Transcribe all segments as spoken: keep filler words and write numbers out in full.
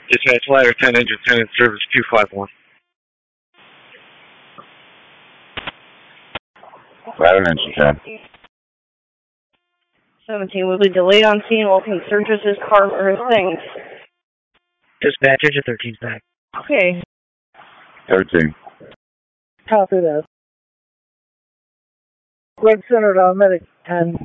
Dispatch ladder ten, engine ten in service two five one. Ladder engine ten. seventeen will be delayed on scene while he searches his car for his things. Dispatch, engine thirteen's back. Okay. thirteen. Copy that. Red Center to medic ten.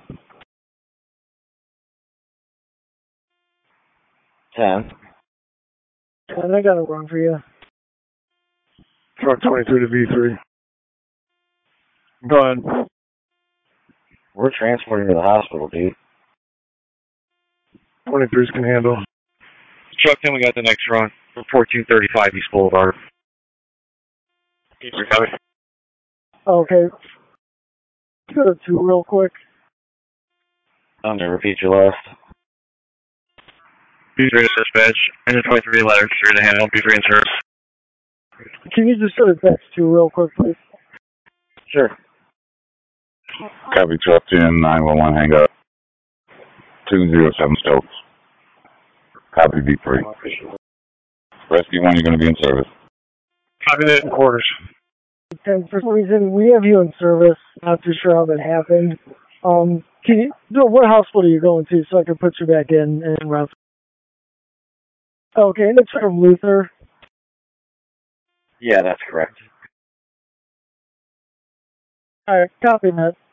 ten. ten, I got it wrong for you. Truck twenty-two to V three. Go ahead. We're transporting to the hospital, dude. twenty-threes can handle. Truck ten, we got the next run. fourteen thirty-five East Boulevard. Recover. Okay. Go to two real quick. I'm gonna repeat your last. B three to dispatch. Engine twenty-three, ladder three to handle. B three in service. Can you just go to text two real quick, please? Sure. Copy truck ten, nine one one, hang up. two zero seven Stokes. Copy V three. Rescue one, you're going to be in service. Copy that in quarters. And for some reason, we have you in service. Not too sure how that happened. Um, can you, no, what hospital are you going to so I can put you back in and route? Okay, and it's from Luther. Yeah, that's correct. Alright, copy that.